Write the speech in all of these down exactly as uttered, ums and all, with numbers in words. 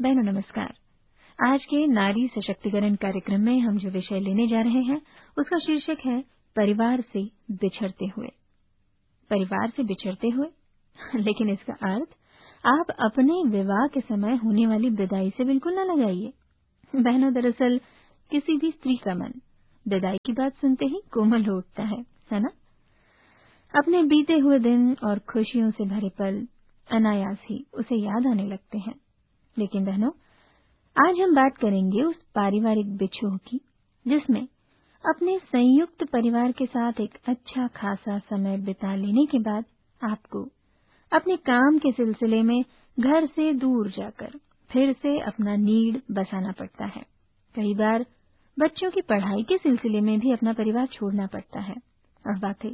बहनों नमस्कार। आज के नारी सशक्तिकरण कार्यक्रम में हम जो विषय लेने जा रहे हैं उसका शीर्षक है परिवार से बिछड़ते हुए। परिवार से बिछड़ते हुए लेकिन इसका अर्थ आप अपने विवाह के समय होने वाली विदाई से बिल्कुल न लगाइए। बहनों, दरअसल किसी भी स्त्री का मन विदाई की बात सुनते ही कोमल हो उठता है, है ना? अपने बीते हुए दिन और खुशियों से भरे पल अनायास ही उसे याद आने लगते हैं। लेकिन बहनों, आज हम बात करेंगे उस पारिवारिक बिछोह की जिसमें अपने संयुक्त परिवार के साथ एक अच्छा खासा समय बिता लेने के बाद आपको अपने काम के सिलसिले में घर से दूर जाकर फिर से अपना नीड बसाना पड़ता है। कई बार बच्चों की पढ़ाई के सिलसिले में भी अपना परिवार छोड़ना पड़ता है। और वाकई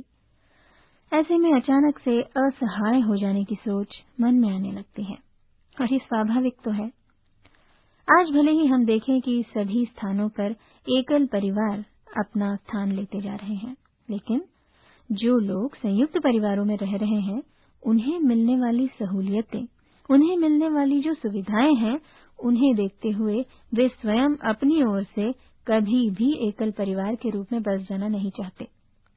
ऐसे में अचानक से असहाय हो जाने की सोच मन में आने लगती है और ये स्वाभाविक तो है। आज भले ही हम देखें कि सभी स्थानों पर एकल परिवार अपना स्थान लेते जा रहे हैं, लेकिन जो लोग संयुक्त परिवारों में रह रहे हैं उन्हें मिलने वाली सहूलियतें, उन्हें मिलने वाली जो सुविधाएं हैं, उन्हें देखते हुए वे स्वयं अपनी ओर से कभी भी एकल परिवार के रूप में बस जाना नहीं चाहते।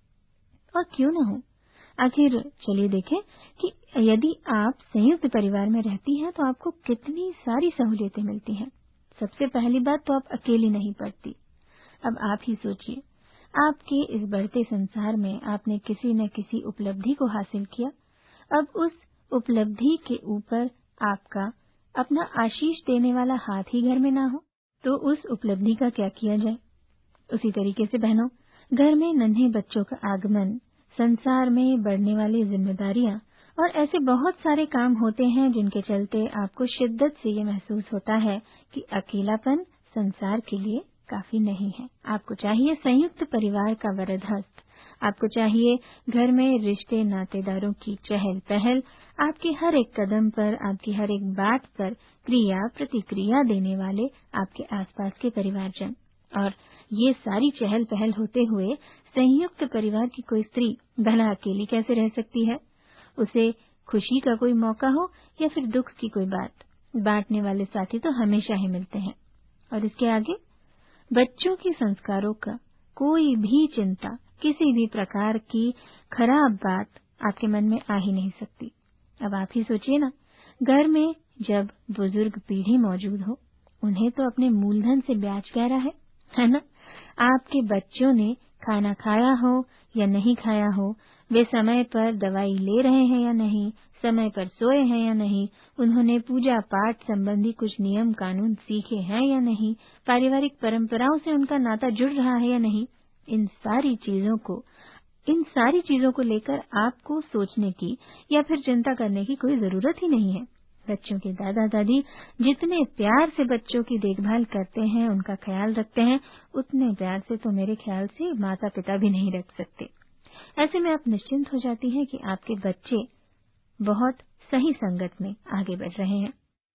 और क्यों न हो, आखिर चलिए देखें कि यदि आप संयुक्त परिवार में रहती हैं तो आपको कितनी सारी सहूलियतें मिलती हैं। सबसे पहली बात तो आप अकेली नहीं पड़ती। अब आप ही सोचिए, आपके इस बढ़ते संसार में आपने किसी न किसी उपलब्धि को हासिल किया। अब उस उपलब्धि के ऊपर आपका अपना आशीष देने वाला हाथ ही घर में ना हो तो उस उपलब्धि का क्या किया जाए। उसी तरीके से बहनों, घर में नन्हे बच्चों का आगमन, संसार में बढ़ने वाली जिम्मेदारियां और ऐसे बहुत सारे काम होते हैं जिनके चलते आपको शिद्दत से ये महसूस होता है कि अकेलापन संसार के लिए काफी नहीं है। आपको चाहिए संयुक्त परिवार का वरद हस्त, आपको चाहिए घर में रिश्ते नातेदारों की चहल पहल, आपके हर एक कदम पर, आपकी हर एक बात पर क्रिया प्रतिक्रिया देने वाले आपके आसपास के परिवारजन। और ये सारी चहल पहल होते हुए संयुक्त परिवार की कोई स्त्री भला अकेली कैसे रह सकती है? उसे खुशी का कोई मौका हो या फिर दुख की कोई बात, बांटने वाले साथी तो हमेशा ही मिलते हैं। और इसके आगे बच्चों के संस्कारों का कोई भी चिंता, किसी भी प्रकार की खराब बात आपके मन में आ ही नहीं सकती। अब आप ही सोचिए ना, घर में जब बुजुर्ग पीढ़ी मौजूद हो, उन्हें तो अपने मूलधन से ब्याज क्या रहा है, है ना? आपके बच्चों ने खाना खाया हो या नहीं खाया हो, वे समय पर दवाई ले रहे हैं या नहीं, समय पर सोए हैं या नहीं, उन्होंने पूजा पाठ संबंधी कुछ नियम कानून सीखे हैं या नहीं, पारिवारिक परंपराओं से उनका नाता जुड़ रहा है या नहीं, इन सारी चीजों को इन सारी चीजों को लेकर आपको सोचने की या फिर चिंता करने की कोई जरूरत ही नहीं है। बच्चों के दादा दादी जितने प्यार से बच्चों की देखभाल करते हैं, उनका ख्याल रखते हैं, उतने प्यार से तो मेरे ख्याल से माता पिता भी नहीं रख सकते। ऐसे में आप निश्चिंत हो जाती हैं कि आपके बच्चे बहुत सही संगत में आगे बढ़ रहे हैं।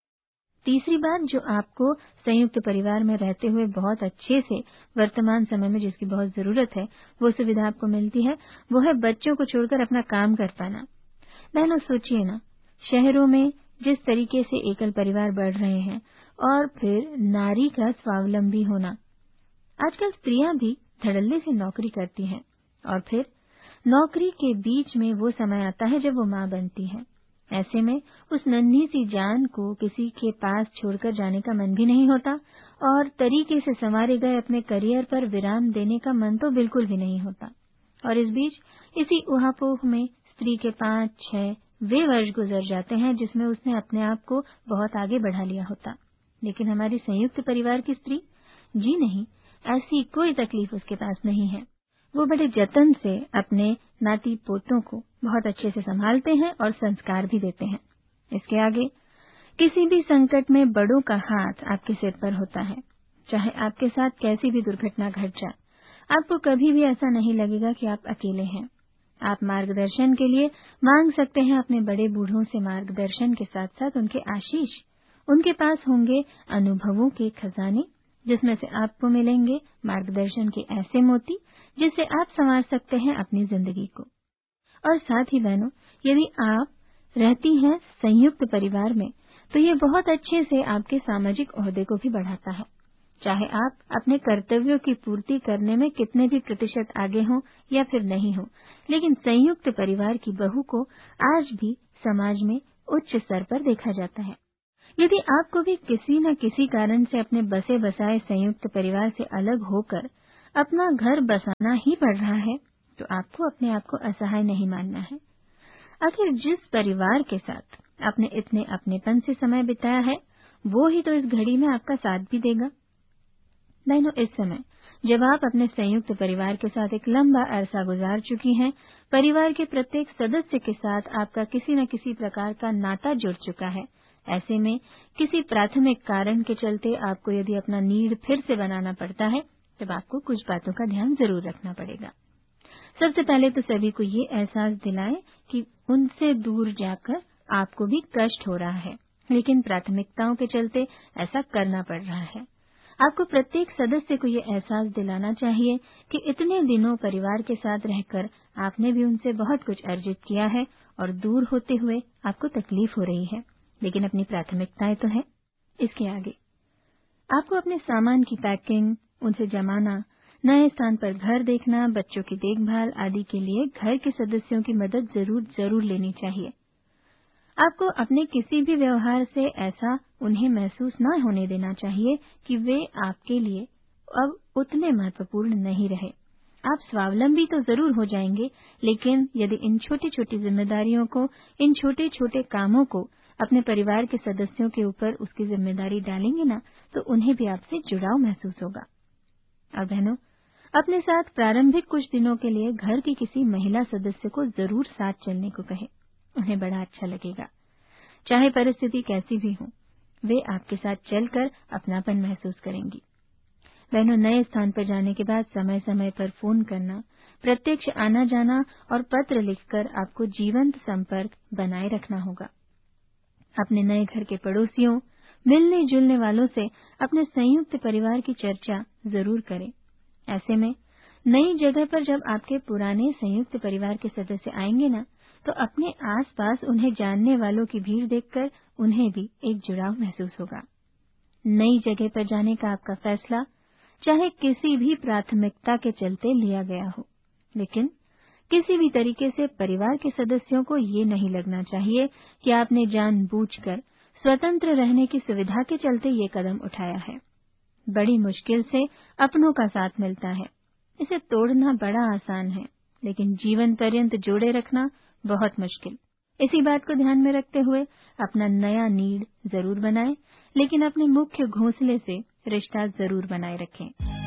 तीसरी बात जो आपको संयुक्त परिवार में रहते हुए बहुत अच्छे से वर्तमान समय में जिसकी बहुत जरूरत है, वो सुविधा आपको मिलती है, वो है बच्चों को छोड़कर अपना काम कर पाना। बहनों, सोचिए ना, शहरों में जिस तरीके से एकल परिवार बढ़ रहे हैं और फिर नारी का स्वावलंबी होना, आजकल स्त्रियां भी धड़ल्ले से नौकरी करती हैं और फिर नौकरी के बीच में वो समय आता है जब वो मां बनती है। ऐसे में उस नन्ही सी जान को किसी के पास छोड़कर जाने का मन भी नहीं होता और तरीके से संवारे गए अपने करियर पर विराम देने का मन तो बिल्कुल भी नहीं होता। और इस बीच इसी उहापोह में स्त्री के पांच छह वे वर्ष गुजर जाते हैं जिसमें उसने अपने आप को बहुत आगे बढ़ा लिया होता। लेकिन हमारी संयुक्त परिवार की स्त्री, जी नहीं, ऐसी कोई तकलीफ उसके पास नहीं है। वो बड़े जतन से अपने नाती पोतों को बहुत अच्छे से संभालते हैं और संस्कार भी देते हैं। इसके आगे किसी भी संकट में बड़ों का हाथ आपके सिर पर होता है। चाहे आपके साथ कैसी भी दुर्घटना घट जाए, आपको कभी भी ऐसा नहीं लगेगा कि आप अकेले हैं। आप मार्गदर्शन के लिए मांग सकते हैं अपने बड़े बूढ़ों से मार्गदर्शन के साथ साथ उनके आशीष। उनके पास होंगे अनुभवों के खजाने जिसमें से आपको मिलेंगे मार्गदर्शन के ऐसे मोती जिससे आप संवार सकते हैं अपनी जिंदगी को। और साथ ही बहनों, यदि आप रहती हैं संयुक्त परिवार में तो ये बहुत अच्छे से आपके सामाजिक ओहदे को भी बढ़ाता है। चाहे आप अपने कर्तव्यों की पूर्ति करने में कितने भी प्रतिशत आगे हों या फिर नहीं हो, लेकिन संयुक्त परिवार की बहू को आज भी समाज में उच्च स्तर पर देखा जाता है। यदि आपको भी किसी न किसी कारण से अपने बसे बसाए संयुक्त परिवार से अलग होकर अपना घर बसाना ही पड़ रहा है, तो आपको अपने आप को असहाय नहीं मानना है। आखिर जिस परिवार के साथ आपने इतने अपनेपन से समय बिताया है, वो ही तो इस घड़ी में आपका साथ भी देगा। बहनों, इस समय जब आप अपने संयुक्त परिवार के साथ एक लंबा अरसा गुजार चुकी हैं, परिवार के प्रत्येक सदस्य के साथ आपका किसी न किसी प्रकार का नाता जुड़ चुका है, ऐसे में किसी प्राथमिक कारण के चलते आपको यदि अपना नीड़ फिर से बनाना पड़ता है, तब आपको कुछ बातों का ध्यान जरूर रखना पड़ेगा। सबसे पहले तो सभी को ये एहसास दिलाएं कि उनसे दूर जाकर आपको भी कष्ट हो रहा है, लेकिन प्राथमिकताओं के चलते ऐसा करना पड़ रहा है। आपको प्रत्येक सदस्य को ये एहसास दिलाना चाहिए कि इतने दिनों परिवार के साथ रहकर आपने भी उनसे बहुत कुछ अर्जित किया है और दूर होते हुए आपको तकलीफ हो रही है, लेकिन अपनी प्राथमिकताएं तो है। इसके आगे आपको अपने सामान की पैकिंग, उनसे जमाना, नए स्थान पर घर देखना, बच्चों की देखभाल आदि के लिए घर के सदस्यों की मदद जरूर जरूर लेनी चाहिए। आपको अपने किसी भी व्यवहार से ऐसा उन्हें महसूस न होने देना चाहिए कि वे आपके लिए अब उतने महत्वपूर्ण नहीं रहे। आप स्वावलंबी तो जरूर हो जाएंगे, लेकिन यदि इन छोटी छोटी जिम्मेदारियों को, इन छोटे छोटे कामों को अपने परिवार के सदस्यों के ऊपर उसकी जिम्मेदारी डालेंगे ना, तो उन्हें भी आपसे जुड़ाव महसूस होगा। और बहनों, अपने साथ प्रारंभिक कुछ दिनों के लिए घर की किसी महिला सदस्य को जरूर साथ चलने को कहें, उन्हें बड़ा अच्छा लगेगा। चाहे परिस्थिति कैसी भी हो, वे आपके साथ चलकर अपनापन महसूस करेंगी। बहनों, नए स्थान पर जाने के बाद समय समय पर फोन करना, प्रत्यक्ष आना जाना और पत्र लिखकर आपको जीवंत संपर्क बनाए रखना होगा। अपने नए घर के पड़ोसियों, मिलने जुलने वालों से अपने संयुक्त परिवार की चर्चा जरूर करें। ऐसे में नई जगह पर जब आपके पुराने संयुक्त परिवार के सदस्य आएंगे ना, तो अपने आसपास उन्हें जानने वालों की भीड़ देखकर उन्हें भी एक जुड़ाव महसूस होगा। नई जगह पर जाने का आपका फैसला चाहे किसी भी प्राथमिकता के चलते लिया गया हो, लेकिन किसी भी तरीके से परिवार के सदस्यों को ये नहीं लगना चाहिए कि आपने जानबूझकर स्वतंत्र रहने की सुविधा के चलते ये कदम उठाया है। बड़ी मुश्किल से अपनों का साथ मिलता है, इसे तोड़ना बड़ा आसान है, लेकिन जीवन पर्यंत जोड़े रखना बहुत मुश्किल। इसी बात को ध्यान में रखते हुए अपना नया नीड़ जरूर बनाएं, लेकिन अपने मुख्य घोंसले से रिश्ता जरूर बनाए रखें।